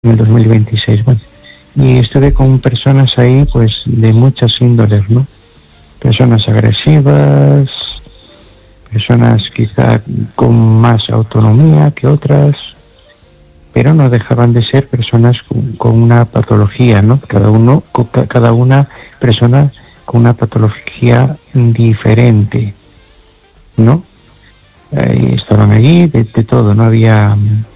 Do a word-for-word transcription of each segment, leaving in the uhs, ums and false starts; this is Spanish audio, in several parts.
en el dos mil veintiséis. Bueno, y estuve con personas ahí, pues, de muchas índoles, ¿no? Personas agresivas, personas quizá con más autonomía que otras, pero no dejaban de ser personas con, con una patología, ¿no? Cada uno, cada una persona con una patología diferente, ¿no? Eh, estaban allí de, de todo, no había...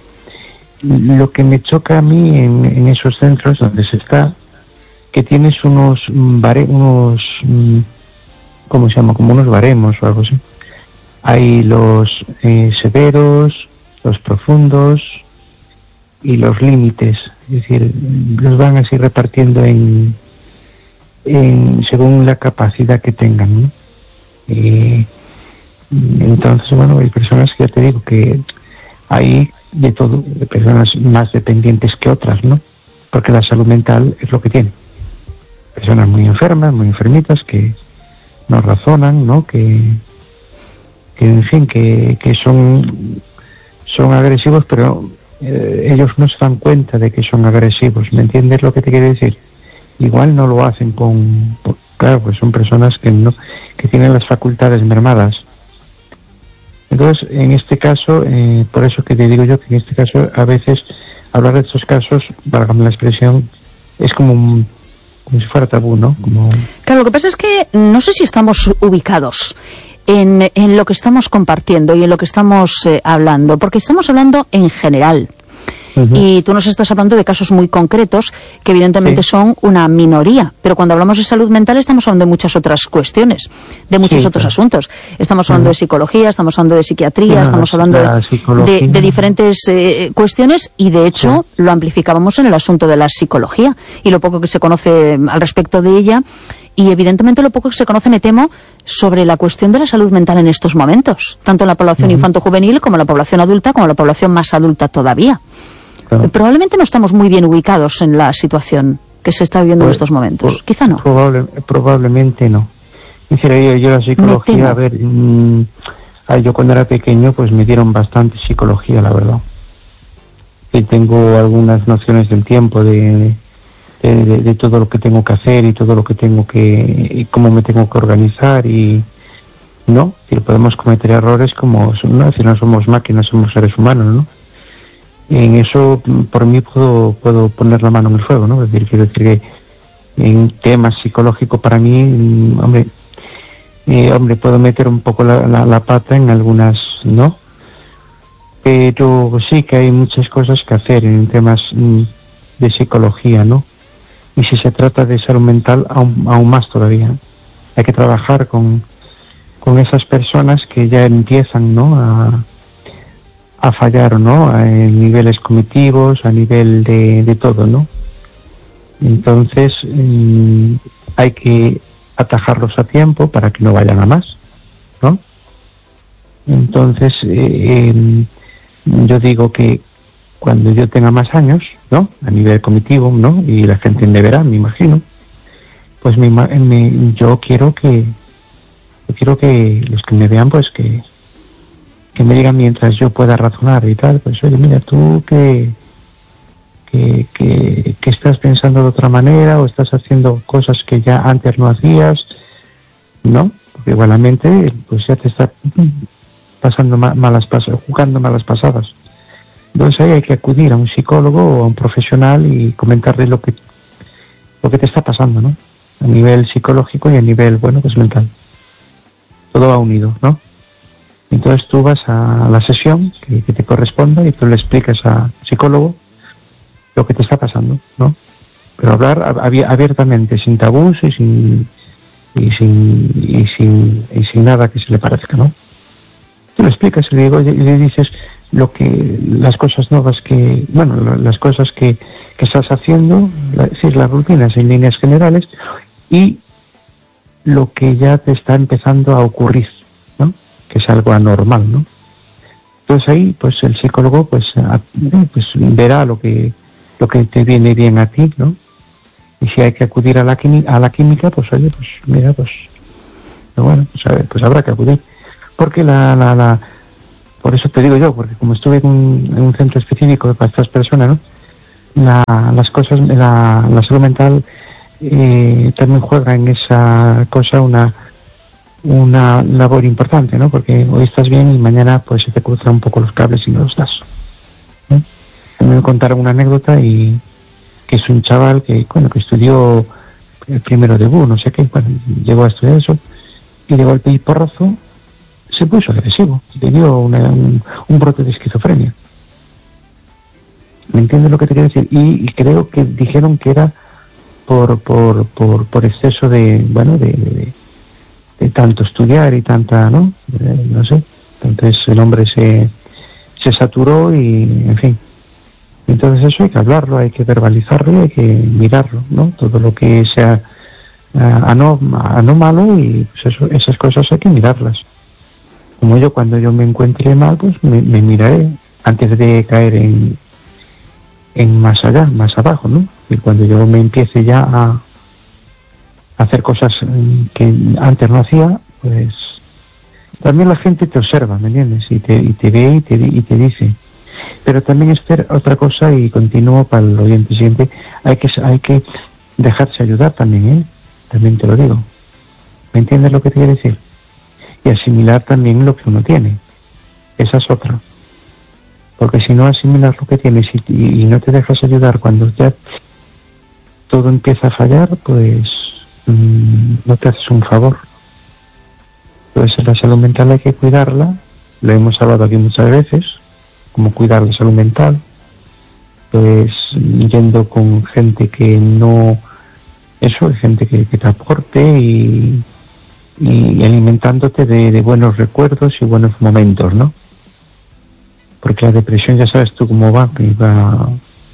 Lo que me choca a mí en, en esos centros donde se está, que tienes unos bare, unos ¿cómo se llama? Como unos baremos o algo así. Hay los eh, severos, los profundos y los límites, es decir, los van así repartiendo en, en según la capacidad que tengan, ¿no? Eh, entonces, bueno, hay personas que ya te digo que hay de todo, de personas más dependientes que otras, ¿no? Porque la salud mental es lo que tiene. Personas muy enfermas, muy enfermitas, que no razonan, ¿no? Que, que en fin, que, que son, son agresivos, pero eh, ellos no se dan cuenta de que son agresivos. ¿Me entiendes lo que te quiero decir? Igual no lo hacen con... Por, claro, pues son personas que no, que tienen las facultades mermadas. Entonces, en este caso, eh, por eso que te digo yo que en este caso, a veces, hablar de estos casos, válgame la expresión, es como, un, como si fuera tabú, ¿no? Como... Claro, lo que pasa es que no sé si estamos ubicados en, en lo que estamos compartiendo y en lo que estamos eh, hablando, porque estamos hablando en general. Uh-huh. Y tú nos estás hablando de casos muy concretos que evidentemente sí. son una minoría, pero cuando hablamos de salud mental estamos hablando de muchas otras cuestiones, de muchos sí, otros claro. asuntos. Estamos hablando uh-huh. de psicología, estamos hablando de psiquiatría, uh-huh. estamos hablando de, de diferentes eh, cuestiones y de hecho sí. lo amplificábamos en el asunto de la psicología y lo poco que se conoce al respecto de ella y evidentemente lo poco que se conoce, me temo, sobre la cuestión de la salud mental en estos momentos, tanto en la población uh-huh. infanto-juvenil como en la población adulta, como en la población más adulta todavía. Claro. Probablemente no estamos muy bien ubicados en la situación que se está viviendo pues, en estos momentos. Por, Quizá no. Probable, probablemente no. Dijera yo, yo la psicología, a ver, mmm, yo cuando era pequeño pues me dieron bastante psicología, la verdad. Y tengo algunas nociones del tiempo, de, de, de, de todo lo que tengo que hacer y todo lo que tengo que, y cómo me tengo que organizar y, ¿no? Y podemos cometer errores como, ¿no? Si no somos máquinas, somos seres humanos, ¿no? En eso, por mí, puedo puedo poner la mano en el fuego, ¿no? Es decir, quiero decir que en temas psicológicos, para mí, hombre, eh, hombre, puedo meter un poco la, la, la pata en algunas, ¿no? Pero sí que hay muchas cosas que hacer en temas mm, de psicología, ¿no? Y si se trata de salud mental, aún, aún más todavía. Hay que trabajar con, con esas personas que ya empiezan, ¿no?, a... a fallar, ¿no?, a niveles cognitivos, a nivel de, de todo, ¿no? Entonces mmm, hay que atajarlos a tiempo para que no vayan a más, ¿no? Entonces eh, eh, yo digo que cuando yo tenga más años, ¿no?, a nivel cognitivo, ¿no?, y la gente me verá, me imagino, pues me, me, yo quiero que yo quiero que los que me vean, pues que que me digan mientras yo pueda razonar y tal, pues oye, mira, tú que, que, que, que estás pensando de otra manera o estás haciendo cosas que ya antes no hacías, ¿no? Porque igualmente, pues ya te está pasando ma- malas pasadas, jugando malas pasadas. Entonces ahí hay que acudir a un psicólogo o a un profesional y comentarle lo que, lo que te está pasando, ¿no? A nivel psicológico y a nivel, bueno, pues mental. Todo va unido, ¿no? Entonces tú vas a la sesión que, que te corresponda y tú le explicas al psicólogo lo que te está pasando, ¿no? Pero hablar ab- abiertamente, sin tabús y sin y sin y sin y sin nada que se le parezca, ¿no? Tú le explicas y le, digo, y le dices lo que las cosas nuevas que, bueno, las cosas que, que estás haciendo, la, sí, las rutinas en líneas generales y lo que ya te está empezando a ocurrir, ¿no?, que es algo anormal, ¿no? Entonces ahí, pues el psicólogo, pues, a, pues verá lo que lo que te viene bien a ti, ¿no? Y si hay que acudir a la química, a la química, pues oye, pues mira, pues, bueno, pues, a ver, pues habrá que acudir, porque la, la, la, por eso te digo yo, porque como estuve en un, en un centro específico para estas personas, ¿no?, la, las cosas, la, la salud mental eh, también juega en esa cosa una una labor importante, ¿no? Porque hoy estás bien y mañana pues se te cruzan un poco los cables y no los das. ¿Eh? Me contaron una anécdota y que es un chaval que, bueno, que estudió el primero de B U, no sé qué, bueno, llegó a estudiar eso y de golpe y porrazo se puso agresivo, le dio una, un, un brote de esquizofrenia. ¿Me entiendes lo que te quiero decir? Y, y creo que dijeron que era por por por, por exceso de, bueno, de, de, de tanto estudiar y tanta, ¿no? Eh, no sé. Entonces el hombre se, se saturó y, en fin. Entonces eso hay que hablarlo, hay que verbalizarlo y hay que mirarlo, ¿no? Todo lo que sea uh, anómalo y pues eso, esas cosas hay que mirarlas. Como yo, cuando yo me encuentre mal, pues me, me miraré antes de caer en en más allá, más abajo, ¿no? Y cuando yo me empiece ya a hacer cosas que antes no hacía, pues también la gente te observa, ¿me entiendes? Y te, y te ve y te, y te dice. Pero también es otra cosa, y continúo para el oyente siguiente, hay que, hay que dejarse ayudar también, ¿eh? También te lo digo. ¿Me entiendes lo que te quiero decir? Y asimilar también lo que uno tiene. Esa es otra. Porque si no asimilas lo que tienes y, y, y no te dejas ayudar cuando ya todo empieza a fallar, pues mmm, no te haces un favor. Entonces la salud mental hay que cuidarla, lo hemos hablado aquí muchas veces, cómo cuidar la salud mental, pues yendo con gente que no, eso, gente que, que te aporte y, y alimentándote de, de buenos recuerdos y buenos momentos, ¿no? Porque la depresión, ya sabes tú cómo va, que va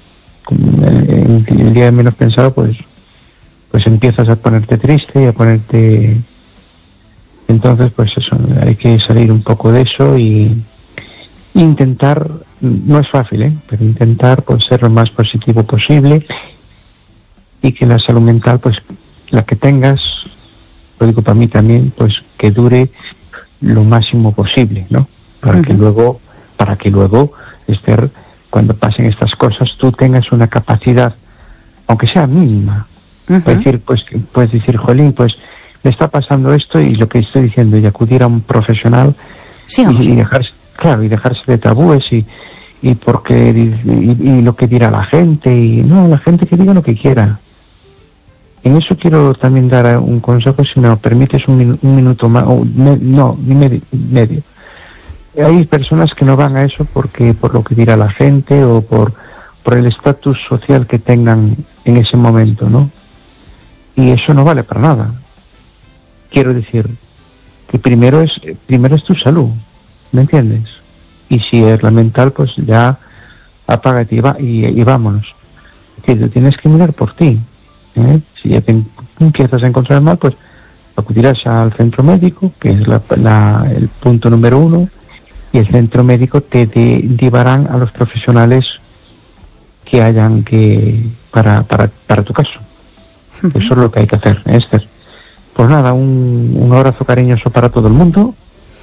el, el día menos pensado, pues pues empiezas a ponerte triste y a ponerte. Entonces pues eso, hay que salir un poco de eso y intentar, no es fácil, ¿eh? Pero intentar pues ser lo más positivo posible y que la salud mental, pues la que tengas, lo digo para mí también, pues que dure lo máximo posible, ¿no? Para uh-huh. que luego para que luego, Esther, cuando pasen estas cosas, tú tengas una capacidad, aunque sea mínima, uh-huh. para decir, pues, puedes decir, jolín, pues, me está pasando esto y lo que estoy diciendo, y acudir a un profesional sí, y, y dejarse, claro, y dejarse de tabúes y, y porque, y, y lo que dirá la gente, y no, la gente que diga lo que quiera. En eso quiero también dar un consejo, si me lo permites, un, minu- un minuto más, o me, no, ni medio, medio. Hay personas que no van a eso porque por lo que dirá la gente o por por el estatus social que tengan en ese momento, ¿no? Y eso no vale para nada. Quiero decir que primero es primero es tu salud, ¿me entiendes? Y si es la mental, pues ya apágate y, va, y, y vámonos. Es decir, tú tienes que mirar por ti, ¿eh? Si ya te empiezas a encontrar mal, pues acudirás al centro médico, que es la, la, el punto número uno. Y el centro médico te derivarán a los profesionales que hayan que para para para tu caso. Uh-huh. Eso es lo que hay que hacer, Esther. Pues nada, un, un abrazo cariñoso para todo el mundo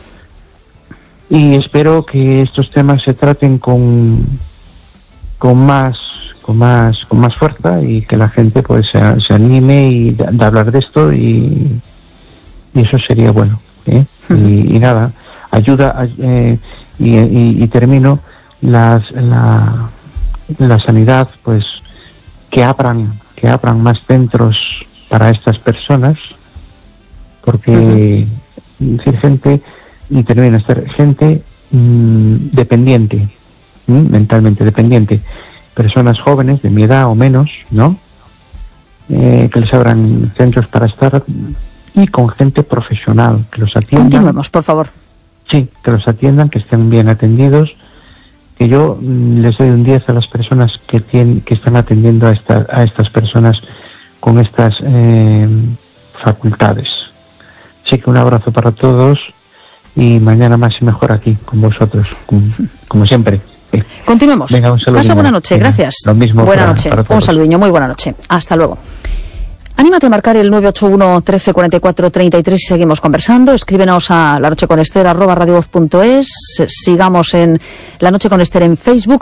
y espero que estos temas se traten con con más con más con más fuerza y que la gente pues se, se anime y de, de hablar de esto y, y eso sería bueno, ¿eh? Uh-huh. y, y nada. Ayuda eh, y, y, y termino las, la la sanidad, pues que abran que abran más centros para estas personas, porque uh-huh. decir gente y termino ser gente mmm, dependiente, ¿m? mentalmente dependiente, personas jóvenes de mi edad o menos, ¿no? Eh, que les abran centros para estar y con gente profesional que los atienda. Continuemos, por favor. Sí, que los atiendan, que estén bien atendidos, que yo mm, les doy un diez a las personas que tienen, que están atendiendo a, esta, a estas personas con estas eh, facultades. Así que un abrazo para todos y mañana más y mejor aquí con vosotros, como, como siempre. Sí. Continuemos. Venga, un saludo. Pasa buena noche, Venga, gracias. Lo mismo. Buena para, noche, para un saludiño, muy buena noche. Hasta luego. Anímate a marcar el nueve ocho uno, trece, cuarenta y cuatro, treinta y tres y seguimos conversando. Escríbenos a la noche con Esther arroba radiovoz punto es. Sigamos en La Noche con Esther en Facebook.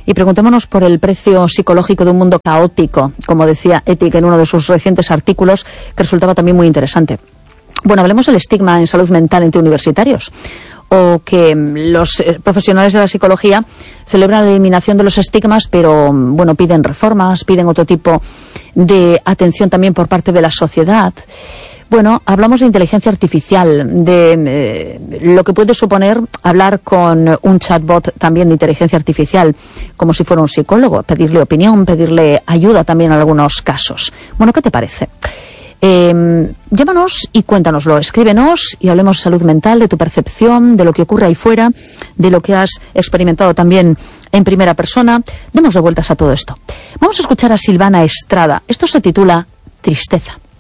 y preguntémonos por el precio psicológico de un mundo caótico, como decía Ethic en uno de sus recientes artículos, que resultaba también muy interesante. Bueno, hablemos del estigma en salud mental entre universitarios, o que los profesionales de la psicología celebran la eliminación de los estigmas, pero bueno, piden reformas, piden otro tipo de atención también por parte de la sociedad. Bueno, hablamos de inteligencia artificial, de eh, lo que puede suponer hablar con un chatbot también de inteligencia artificial, como si fuera un psicólogo, pedirle opinión, pedirle ayuda también en algunos casos. Bueno, ¿qué te parece? Eh, llámanos y cuéntanoslo, escríbenos y hablemos de salud mental, de tu percepción, de lo que ocurre ahí fuera, de lo que has experimentado también en primera persona. Demos de vueltas a todo esto. Vamos a escuchar a Silvana Estrada. Esto se titula Tristeza.